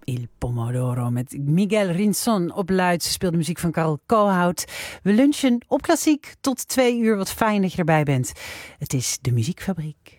Il Pomodoro met Miguel Rinson op luid. Ze speelde muziek van Karel Kohout. We lunchen op Klassiek tot 2 uur. Wat fijn dat je erbij bent. Het is de Muziekfabriek.